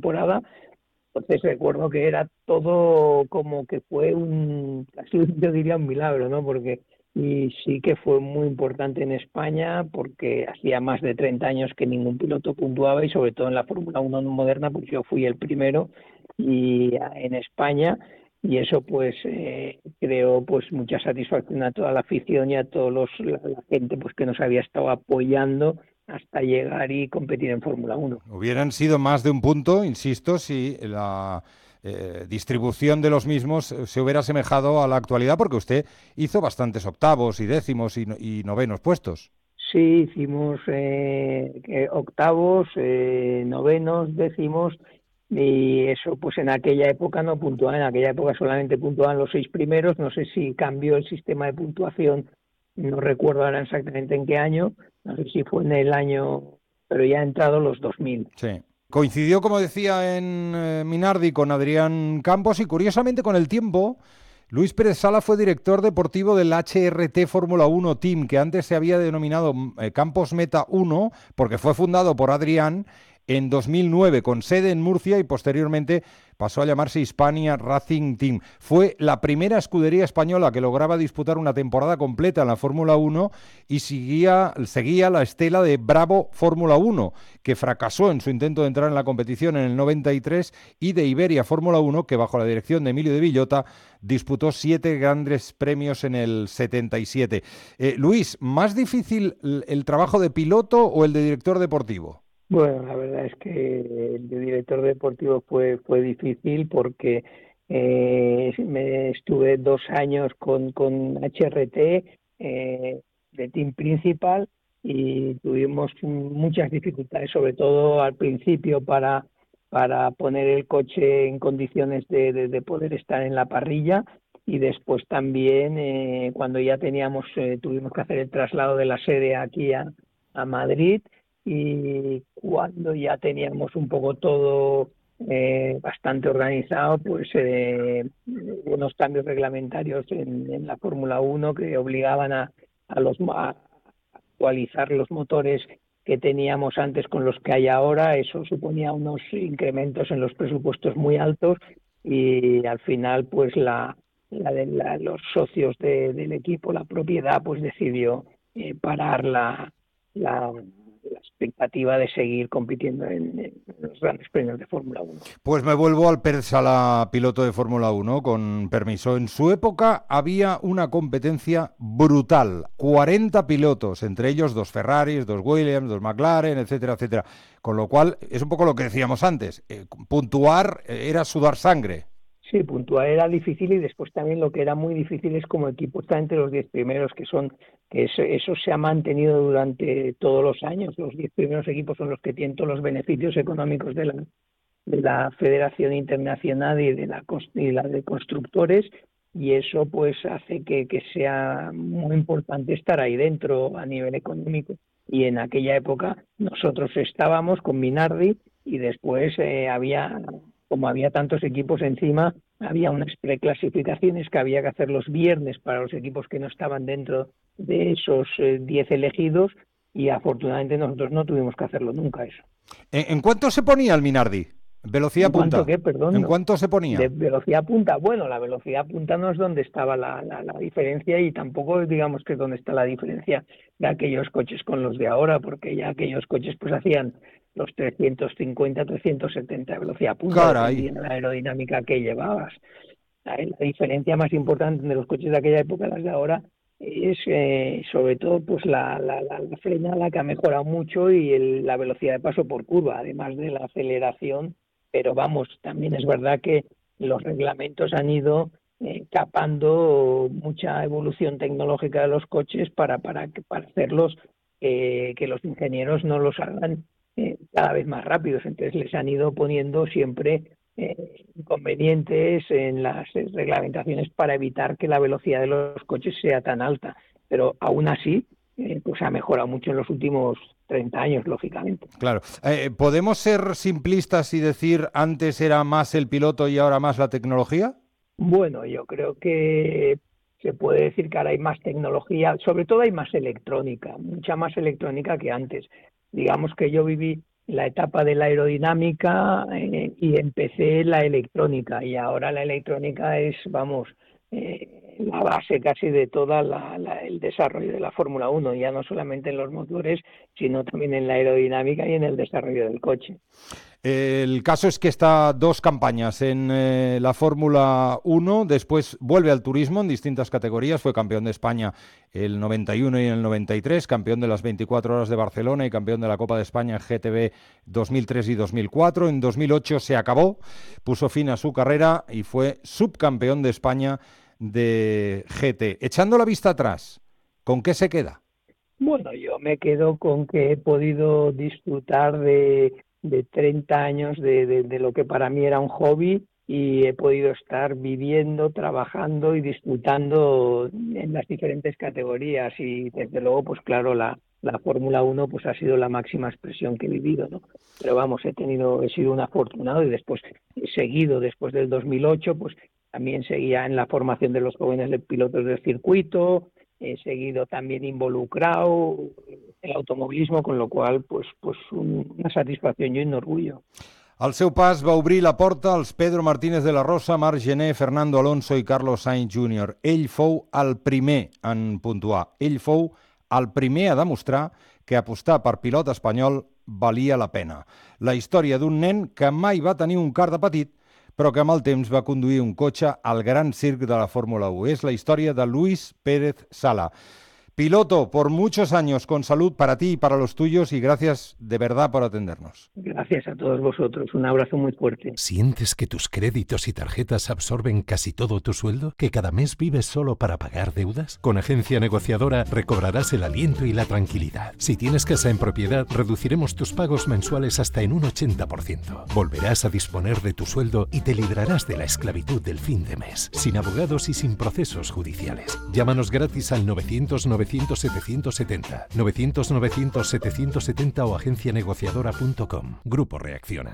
temporada. Entonces recuerdo que era todo como que fue casi yo diría un milagro, ¿no? Porque y sí que fue muy importante en España porque hacía más de 30 años que ningún piloto puntuaba y sobre todo en la Fórmula 1 moderna, pues yo fui el primero y en España y eso pues creó pues mucha satisfacción a toda la afición y a la gente pues que nos había estado apoyando hasta llegar y competir en Fórmula 1. Hubieran sido más de un punto, insisto, si la distribución de los mismos se hubiera asemejado a la actualidad, porque usted hizo bastantes octavos y décimos y novenos puestos. Sí, hicimos octavos, novenos, décimos, y eso pues en aquella época no puntuaban, en aquella época solamente puntuaban los 6 primeros, no sé si cambió el sistema de puntuación, no recuerdo ahora exactamente en qué año, no sé si fue en el año, pero ya ha entrado los 2000. Sí. Coincidió, como decía, en Minardi con Adrián Campos y curiosamente con el tiempo, Luis Pérez Sala fue director deportivo del HRT Fórmula 1 Team, que antes se había denominado Campos Meta 1, porque fue fundado por Adrián en 2009, con sede en Murcia y posteriormente pasó a llamarse Hispania Racing Team. Fue la primera escudería española que lograba disputar una temporada completa en la Fórmula 1 y seguía la estela de Bravo Fórmula 1, que fracasó en su intento de entrar en la competición en el 93, y de Iberia Fórmula 1, que bajo la dirección de Emilio de Villota disputó 7 grandes premios en el 77. Luis, ¿más difícil el trabajo de piloto o el de director deportivo? Bueno, la verdad es que el de director deportivo fue difícil porque me estuve 2 años con HRT de team principal y tuvimos muchas dificultades, sobre todo al principio para poner el coche en condiciones de poder estar en la parrilla y después también cuando ya tuvimos que hacer el traslado de la sede aquí a Madrid y cuando ya teníamos un poco todo bastante organizado, pues unos cambios reglamentarios en la Fórmula 1 que obligaban a actualizar los motores que teníamos antes con los que hay ahora. Eso suponía unos incrementos en los presupuestos muy altos y al final pues los socios del equipo, la propiedad, pues decidió parar la expectativa de seguir compitiendo en los grandes premios de Fórmula 1. Pues me vuelvo al Pérez Sala, piloto de Fórmula 1, con permiso. En su época había una competencia brutal. 40 pilotos, entre ellos 2 Ferraris, 2 Williams, 2 McLaren, etcétera, etcétera. Con lo cual, es un poco lo que decíamos antes. Puntuar era sudar sangre. Sí, puntuar era difícil y después también lo que era muy difícil es como equipo estar entre los 10 primeros, que eso se ha mantenido durante todos los años. Los 10 primeros equipos son los que tienen todos los beneficios económicos de la Federación Internacional y la de constructores y eso pues hace que sea muy importante estar ahí dentro a nivel económico. Y en aquella época nosotros estábamos con Minardi y después como había tantos equipos encima, había unas preclasificaciones que había que hacer los viernes para los equipos que no estaban dentro de esos 10 elegidos y afortunadamente nosotros no tuvimos que hacerlo nunca eso. ¿En cuánto se ponía el Minardi? ¿En Velocidad cuanto punta. qué? Perdón, ¿En no. cuánto se De ponía? velocidad punta, bueno, la velocidad punta no es donde estaba la diferencia y tampoco digamos que es donde está la diferencia de aquellos coches con los de ahora, porque ya aquellos coches pues hacían los 350, 370 de velocidad punta, Caray. dependía de la aerodinámica que llevabas. La diferencia más importante de los coches de aquella época y las de ahora es sobre todo pues la frenada que ha mejorado mucho y la velocidad de paso por curva, además de la aceleración, pero vamos, también es verdad que los reglamentos han ido capando mucha evolución tecnológica de los coches para hacerlos que los ingenieros no los hagan cada vez más rápidos, entonces les han ido poniendo siempre inconvenientes en las reglamentaciones para evitar que la velocidad de los coches sea tan alta. Pero aún así, pues ha mejorado mucho en los últimos 30 años, lógicamente. Claro. ¿Podemos ser simplistas y decir antes era más el piloto y ahora más la tecnología? Bueno, yo creo que se puede decir que ahora hay más tecnología, sobre todo hay más electrónica, mucha más electrónica que antes. Digamos que yo viví la etapa de la aerodinámica y empecé la electrónica, y ahora la electrónica es, vamos, la base casi de toda el desarrollo de la Fórmula 1, ya no solamente en los motores, sino también en la aerodinámica y en el desarrollo del coche. El caso es que está 2 campañas en la Fórmula 1, después vuelve al turismo en distintas categorías, fue campeón de España el 91 y el 93, campeón de las 24 horas de Barcelona y campeón de la Copa de España en GTB 2003 y 2004. En 2008 se acabó, puso fin a su carrera y fue subcampeón de España de GT. Echando la vista atrás, ¿con qué se queda? Bueno, yo me quedo con que he podido disfrutar de 30 años de lo que para mí era un hobby, y he podido estar viviendo, trabajando y disfrutando en las diferentes categorías, y desde luego, pues claro, la Fórmula 1 pues ha sido la máxima expresión que he vivido, ¿no? Pero vamos, he sido un afortunado, y después he seguido, después del 2008, pues también seguía en la formación de los jóvenes pilotos del circuito, he seguido también involucrado el automovilismo, con lo cual pues una satisfacción y un orgullo. Al seu pas va obrir la porta als Pedro Martínez de la Rosa, Marc Gené, Fernando Alonso i Carlos Sainz Jr. Ell fou el primer en puntuar. Ell fou el primer a demostrar que apostar per pilot espanyol valia la pena. La història d'un nen que mai va tenir un car de petit, però que amb el temps va conduir un cotxe al gran circ de la Fórmula 1. És la història de Luis Pérez Sala. Piloto, por muchos años con salud para ti y para los tuyos, y gracias de verdad por atendernos. Gracias a todos vosotros, un abrazo muy fuerte. ¿Sientes que tus créditos y tarjetas absorben casi todo tu sueldo? ¿Que cada mes vives solo para pagar deudas? Con Agencia Negociadora recobrarás el aliento y la tranquilidad. Si tienes casa en propiedad, reduciremos tus pagos mensuales hasta en un 80%. Volverás a disponer de tu sueldo y te librarás de la esclavitud del fin de mes, sin abogados y sin procesos judiciales. Llámanos gratis al 900-900-770, 900-900-770 o agencianegociadora.com. Grupo Reacciona.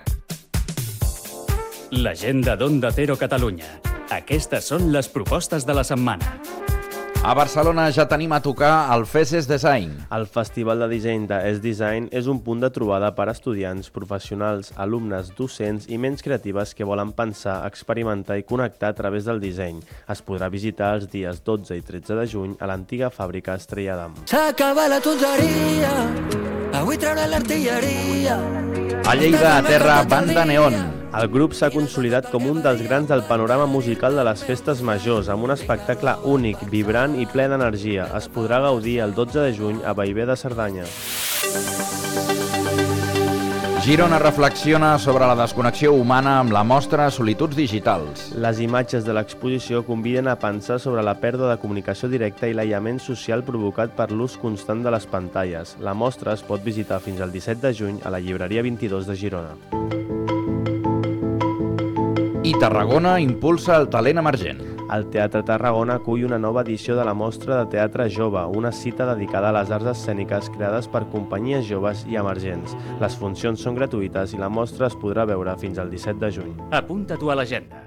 L'agenda d'Onda Cero Catalunya. Aquestes són les propostes de la setmana. A Barcelona ja tenim a tocar el FESES Design. El Festival de Disseny de Es Design és un punt de trobada per a estudiants, professionals, alumnes, docents i ments creatives que volen pensar, experimentar i connectar a través del disseny. Es podrà visitar els dies 12 i 13 de juny a l'antiga fàbrica Estrella d'Am. S'acaba la tonteria, avui traurà l'artilleria. A Lleida, a terra, Banda Neon. El grup s'ha consolidat com un dels grans del panorama musical de les festes majors, amb un espectacle únic, vibrant i ple d'energia. Es podrà gaudir el 12 de juny a Bellver de Cerdanya. Girona reflexiona sobre la desconnexió humana amb la mostra Solituds Digitals. Les imatges de l'exposició conviden a pensar sobre la pèrdua de comunicació directa i l'aïllament social provocat per l'ús constant de les pantalles. La mostra es pot visitar fins al 17 de juny a la llibreria 22 de Girona. I Tarragona impulsa el talent emergent. El Teatre Tarragona acull una nova edició de la Mostra de Teatre Jove, una cita dedicada a les arts escèniques creades per companyies joves i emergents. Les funcions són gratuïtes i la mostra es podrà veure fins al 17 de juny. Apunta-t'ho a l'agenda.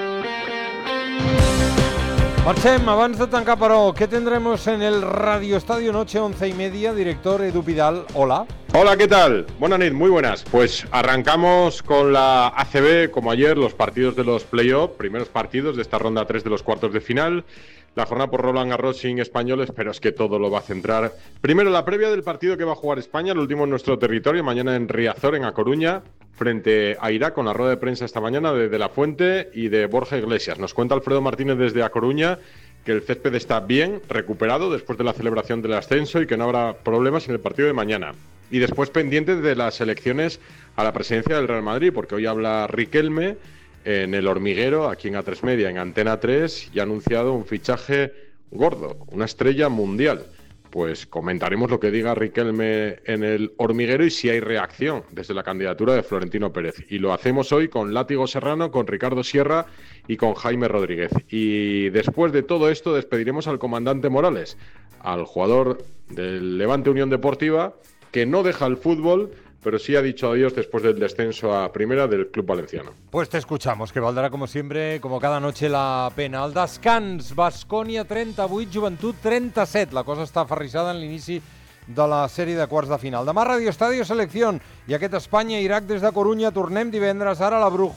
Marchem, abans de tancar, però, ¿qué tendremos en el Radio Estadio Noche 11:30? Director Edu Pidal, hola. Hola, ¿qué tal? Buenas noches, muy buenas. Pues arrancamos con la ACB, como ayer, los partidos de los play-off, primeros partidos de esta ronda 3 de los cuartos de final. La jornada por Roland Garros sin españoles, pero es que todo lo va a centrar. Primero, la previa del partido que va a jugar España, el último en nuestro territorio, mañana en Riazor, en A Coruña, frente a Irak, con la rueda de prensa esta mañana de La Fuente y de Borja Iglesias. Nos cuenta Alfredo Martínez desde A Coruña que el césped está bien recuperado después de la celebración del ascenso y que no habrá problemas en el partido de mañana. Y después pendientes de las elecciones a la presidencia del Real Madrid, porque hoy habla Riquelme en El Hormiguero, aquí en A3 Media, en Antena 3, y ha anunciado un fichaje gordo, una estrella mundial. Pues comentaremos lo que diga Riquelme en El Hormiguero y si hay reacción desde la candidatura de Florentino Pérez. Y lo hacemos hoy con Látigo Serrano, con Ricardo Sierra y con Jaime Rodríguez. Y después de todo esto despediremos al comandante Morales, al jugador del Levante Unión Deportiva, que no deja el fútbol, pero sí ha dicho adiós después del descenso a primera del club valenciano. Pues te escuchamos, que valdrá como siempre, como cada noche, la pena. El descans, Baskonia 38, Joventut 37. La cosa està aferrissada en l'inici de la sèrie de quarts de final. Demà Radio Estadio Selección i aquest Espanya-Iraq des de Corunya. Tornem divendres, ara a la Bruja.